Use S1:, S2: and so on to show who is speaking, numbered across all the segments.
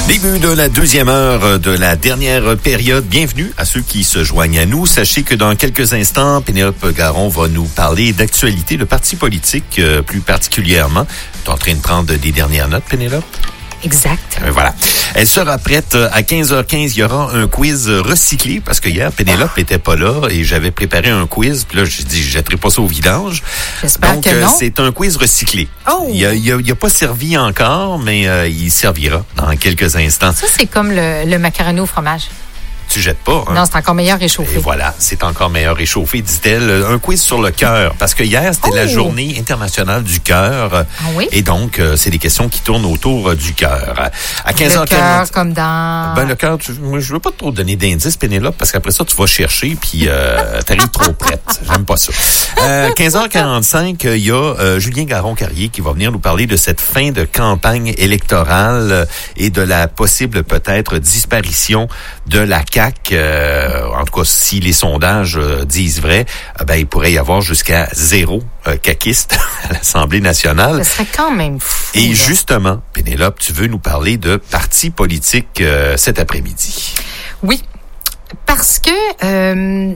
S1: Début de la deuxième heure de la dernière période. Bienvenue à ceux qui se joignent à nous. Sachez que dans quelques instants, Pénélope Garon va nous parler d'actualité, de partis politiques plus particulièrement. Tu es en train de prendre des dernières notes, Pénélope?
S2: Exact.
S1: Voilà. Elle sera prête à 15h15. Il y aura un quiz recyclé parce que hier, Pénélope n'était pas là et j'avais préparé un quiz. Puis là, j'ai dit, je jetterai pas ça au vidange.
S2: J'espère
S1: donc,
S2: que non.
S1: c'est un quiz recyclé.
S2: Oh!
S1: Il a pas servi encore, mais il servira dans quelques instants.
S2: Ça, c'est comme le macaroni au fromage.
S1: Tu jettes pas, hein?
S2: Non, c'est encore meilleur réchauffé.
S1: Et voilà, c'est encore meilleur réchauffé, dit-elle. Un quiz sur le cœur, parce que hier, c'était la journée internationale du cœur.
S2: Ah oui?
S1: Et donc, c'est des questions qui tournent autour du cœur. À 15h40.
S2: Le cœur, comme dans...
S1: Ben, le cœur, moi, je veux pas trop te donner d'indices, Pénélope, parce qu'après ça, tu vas chercher, puis t'arrives trop prête. J'aime pas ça. 15h45, il y a Julien Garon-Carrier qui va venir nous parler de cette fin de campagne électorale et de la possible, peut-être, disparition de la CAQ. En tout cas, si les sondages disent vrai, ben il pourrait y avoir jusqu'à 0 caquistes à l'Assemblée nationale.
S2: Ce serait quand même fou.
S1: Et
S2: là.
S1: justement, Pénélope, tu veux nous parler de partis politiques cet après-midi.
S2: Oui, parce que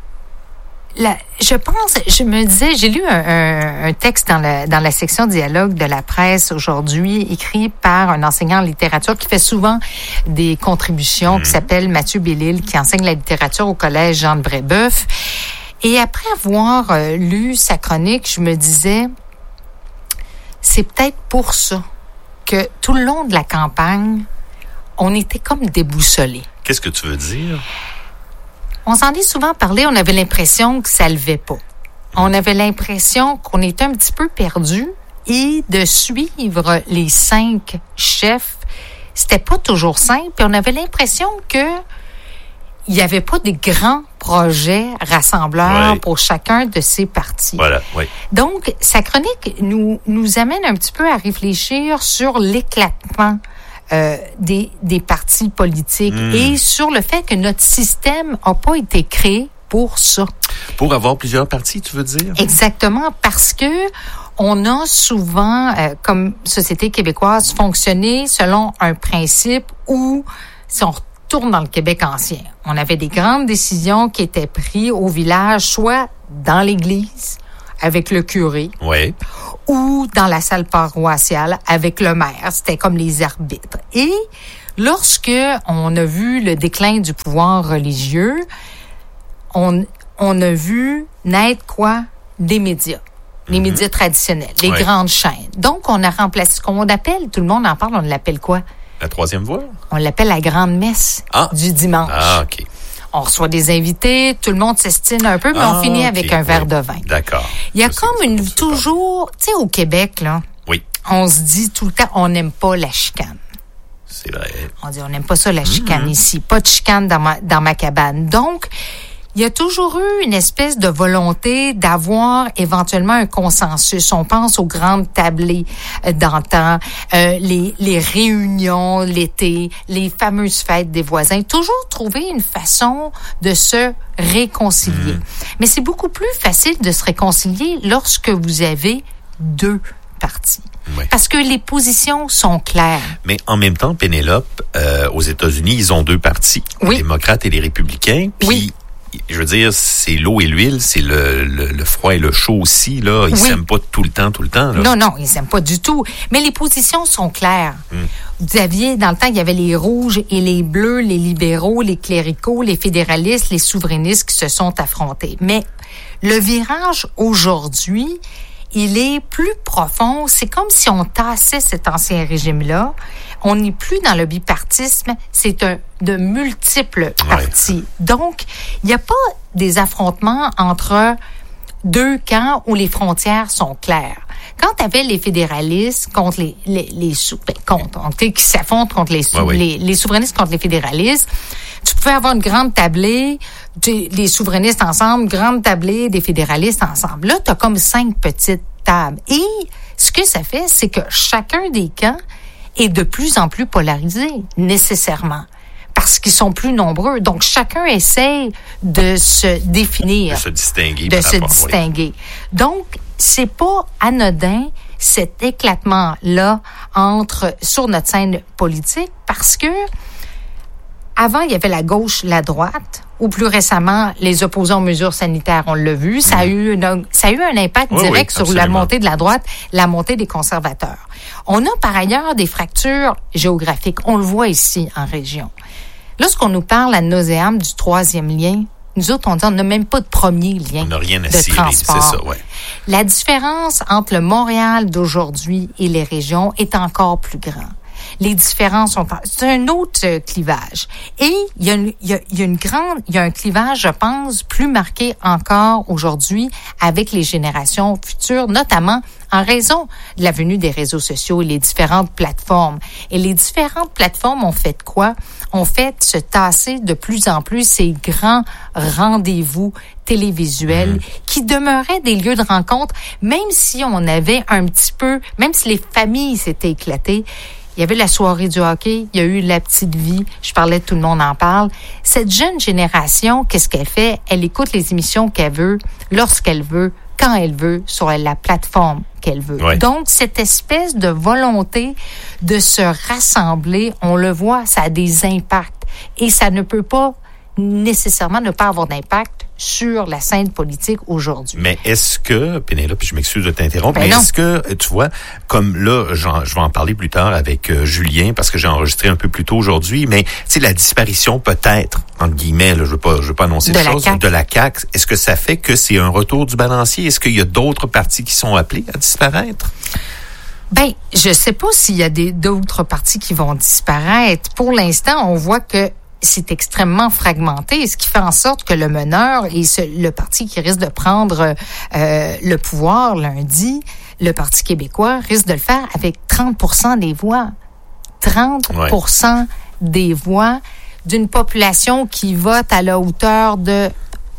S2: je me disais, j'ai lu un texte dans la section dialogue de la presse aujourd'hui, écrit par un enseignant en littérature qui fait souvent des contributions, qui s'appelle Mathieu Bellil, qui enseigne la littérature au collège Jean de Brébeuf. Et après avoir lu sa chronique, je me disais, c'est peut-être pour ça que tout le long de la campagne, on était comme déboussolés.
S1: Qu'est-ce que tu veux dire?
S2: On s'en est souvent parlé, on avait l'impression que ça levait pas. On avait l'impression qu'on était un petit peu perdu et de suivre les 5 chefs, c'était pas toujours simple. Et on avait l'impression que il y avait pas des grands projets rassembleurs pour chacun de ces partis.
S1: Voilà, oui.
S2: Donc, sa chronique nous amène un petit peu à réfléchir sur l'éclatement des partis politiques et sur le fait que notre système n'a pas été créé pour ça.
S1: Pour avoir plusieurs partis, tu veux dire?
S2: Exactement, parce que on a souvent, comme société québécoise, fonctionné selon un principe où, si on retourne dans le Québec ancien, on avait des grandes décisions qui étaient prises au village, soit dans l'église, avec le curé, ou dans la salle paroissiale avec le maire. C'était comme les arbitres. Et lorsque on a vu le déclin du pouvoir religieux, on a vu naître quoi? Des médias. Les médias traditionnels, les grandes chaînes. Donc, on a remplacé ce qu'on appelle, tout le monde en parle, on l'appelle quoi?
S1: La troisième voie?
S2: On l'appelle la grande messe du dimanche.
S1: Ah, OK.
S2: On reçoit des invités, tout le monde s'estime un peu, mais on finit avec un verre de vin.
S1: D'accord.
S2: Il y a comme toujours, tu sais, au Québec, là, on se dit tout le temps, on n'aime pas la chicane.
S1: C'est vrai.
S2: On dit, on n'aime pas ça, la chicane ici. Pas de chicane dans ma cabane. Donc, il y a toujours eu une espèce de volonté d'avoir éventuellement un consensus. On pense aux grandes tablées d'antan, les réunions l'été, les fameuses fêtes des voisins. Toujours trouver une façon de se réconcilier. Mais c'est beaucoup plus facile de se réconcilier lorsque vous avez 2 partis. Oui. Parce que les positions sont claires.
S1: Mais en même temps, Pénélope, aux États-Unis, ils ont 2 partis, les démocrates et les républicains. Puis, je veux dire, c'est l'eau et l'huile, c'est le froid et le chaud aussi, là. Ils s'aiment pas tout le temps, là.
S2: Non, ils s'aiment pas du tout. Mais les positions sont claires. Vous aviez, dans le temps, il y avait les rouges et les bleus, les libéraux, les cléricaux, les fédéralistes, les souverainistes qui se sont affrontés. Mais le virage aujourd'hui, il est plus profond. C'est comme si on tassait cet ancien régime-là. On n'est plus dans le bipartisme, c'est de multiples partis. Donc, il n'y a pas des affrontements entre 2 camps où les frontières sont claires. Quand tu avais les fédéralistes contre qui s'affrontent contre les souverainistes contre les fédéralistes, tu pouvais avoir une grande tablée, les souverainistes ensemble, grande tablée des fédéralistes ensemble. Là, tu as comme 5 petites tables. Et ce que ça fait, c'est que chacun des camps est de plus en plus polarisé, nécessairement, parce qu'ils sont plus nombreux. Donc, chacun essaie de se définir.
S1: De se distinguer.
S2: De se distinguer. Donc, c'est pas anodin cet éclatement-là sur notre scène politique parce que avant, il y avait la gauche, la droite, ou plus récemment, les opposants aux mesures sanitaires, on l'a vu. Ça a eu un impact direct sur la montée de la droite, la montée des conservateurs. On a par ailleurs des fractures géographiques. On le voit ici en région. Lorsqu'on nous parle à nauséam du troisième lien, nous autres, on dit on n'a même pas de premier lien de transport. On n'a rien à cirer, c'est ça, ouais. La différence entre le Montréal d'aujourd'hui et les régions est encore plus grande. Les différences c'est un autre clivage. Et il y a un clivage, je pense, plus marqué encore aujourd'hui avec les générations futures, notamment en raison de la venue des réseaux sociaux et les différentes plateformes. Et les différentes plateformes ont fait quoi? Ont fait se tasser de plus en plus ces grands rendez-vous télévisuels qui demeuraient des lieux de rencontre, même si on avait un petit peu, même si les familles s'étaient éclatées. Il y avait la soirée du hockey, il y a eu la petite vie, je parlais de Tout le monde en parle. Cette jeune génération, qu'est-ce qu'elle fait? Elle écoute les émissions qu'elle veut, lorsqu'elle veut, quand elle veut, sur la plateforme qu'elle veut. Ouais. Donc, cette espèce de volonté de se rassembler, on le voit, ça a des impacts. Et ça ne peut pas nécessairement ne pas avoir d'impact sur la scène politique aujourd'hui.
S1: Mais est-ce que, Pénélope, je m'excuse de t'interrompre, mais est-ce que, tu vois, comme là, je vais en parler plus tard avec Julien, parce que j'ai enregistré un peu plus tôt aujourd'hui, mais tu sais, la disparition peut-être, entre guillemets, là, je veux pas annoncer de choses, de la CAQ, est-ce que ça fait que c'est un retour du balancier? Est-ce qu'il y a d'autres partis qui sont appelés à disparaître?
S2: Ben, je sais pas s'il y a d'autres partis qui vont disparaître. Pour l'instant, on voit que c'est extrêmement fragmenté, ce qui fait en sorte que le meneur et le parti qui risque de prendre le pouvoir lundi, le Parti québécois, risque de le faire avec 30% des voix. 30% des voix d'une population qui vote à la hauteur de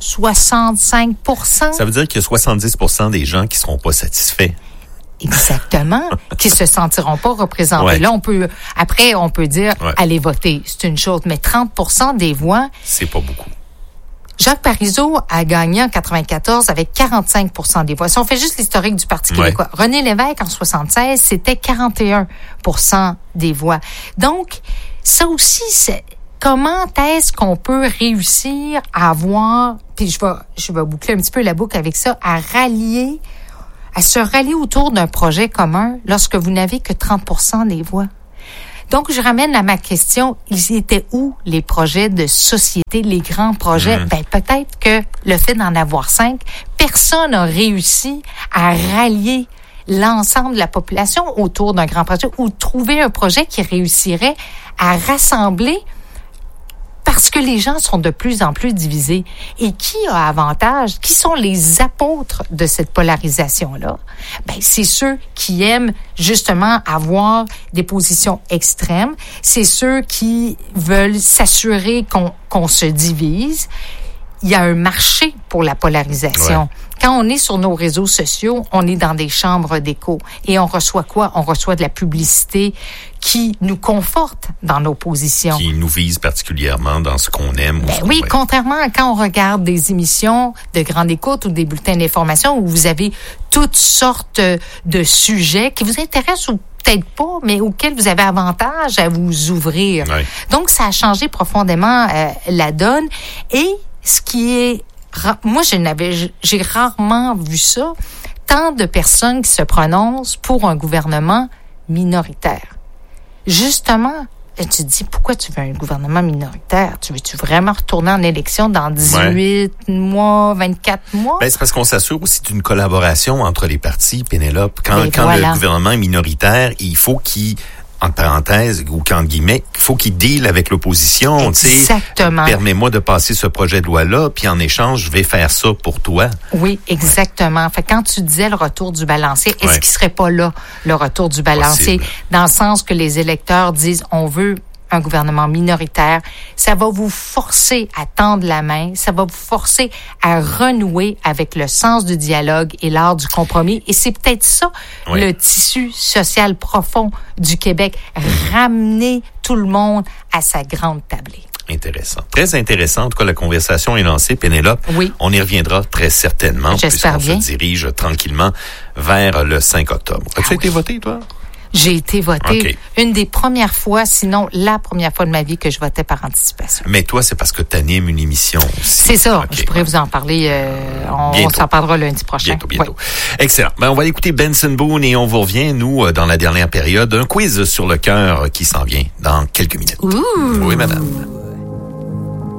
S2: 65%.
S1: Ça veut dire qu'il y a 70% des gens qui seront pas satisfaits.
S2: Exactement, qui se sentiront pas représentés. Ouais. Là, on peut dire, allez voter, c'est une chose, mais 30% des voix.
S1: C'est pas beaucoup.
S2: Jacques Parizeau a gagné en 94 avec 45% des voix. Si on fait juste l'historique du Parti québécois. René Lévesque, en 76, c'était 41% des voix. Donc, ça aussi, c'est comment est-ce qu'on peut réussir à avoir, puis je vais boucler un petit peu la boucle avec ça, à se rallier autour d'un projet commun lorsque vous n'avez que 30% des voix. Donc, je ramène à ma question, ils étaient où les projets de société, les grands projets? Ben, peut-être que le fait d'en avoir 5, personne n'a réussi à rallier l'ensemble de la population autour d'un grand projet ou trouver un projet qui réussirait à rassembler parce que les gens sont de plus en plus divisés. Et qui a avantage? Qui sont les apôtres de cette polarisation-là? Ben, c'est ceux qui aiment justement avoir des positions extrêmes. C'est ceux qui veulent s'assurer qu'on se divise. Il y a un marché pour la polarisation. Ouais. Quand on est sur nos réseaux sociaux, on est dans des chambres d'écho. Et on reçoit quoi? On reçoit de la publicité qui nous conforte dans nos positions.
S1: Qui nous vise particulièrement dans ce qu'on aime.
S2: Ben oui, contrairement à quand on regarde des émissions de grande écoute ou des bulletins d'information où vous avez toutes sortes de sujets qui vous intéressent ou peut-être pas, mais auxquels vous avez avantage à vous ouvrir. Ouais. Donc, ça a changé profondément la donne. Et ce qui est... Moi, j'ai rarement vu ça. Tant de personnes qui se prononcent pour un gouvernement minoritaire. Justement, tu te dis, pourquoi tu veux un gouvernement minoritaire? Tu veux-tu vraiment retourner en élection dans 18 mois, 24 mois?
S1: Ben, c'est parce qu'on s'assure aussi d'une collaboration entre les partis, Pénélope. Quand le gouvernement est minoritaire, il faut qu'il... entre parenthèses, ou qu'en guillemets, il faut qu'il deal avec l'opposition.
S2: Exactement.
S1: Permets-moi de passer ce projet de loi-là, puis en échange, je vais faire ça pour toi.
S2: Oui, exactement. Ouais. Fait quand tu disais le retour du balancier, est-ce qu'il serait pas là, le retour du balancier? Possible. Dans le sens que les électeurs disent, on veut un gouvernement minoritaire, ça va vous forcer à tendre la main, ça va vous forcer à renouer avec le sens du dialogue et l'art du compromis. Et c'est peut-être ça, le tissu social profond du Québec, ramener tout le monde à sa grande tablée.
S1: Intéressant. Très intéressant. En tout cas, la conversation est lancée, Pénélope.
S2: Oui.
S1: On y reviendra très certainement.
S2: J'espère bien.
S1: On se dirige tranquillement vers le 5 octobre. As-tu été voté, toi?
S2: J'ai été votée
S1: Okay.
S2: une des premières fois, sinon la première fois de ma vie que je votais par anticipation.
S1: Mais toi, c'est parce que tu animes une émission aussi.
S2: C'est ça.
S1: Okay.
S2: Je pourrais vous en parler. On s'en parlera lundi prochain.
S1: Bientôt.
S2: Oui.
S1: Excellent. Ben, on va écouter Benson Boone et on vous revient, nous, dans la dernière période. Un quiz sur le cœur qui s'en vient dans quelques minutes.
S2: Ouh.
S1: Oui, madame.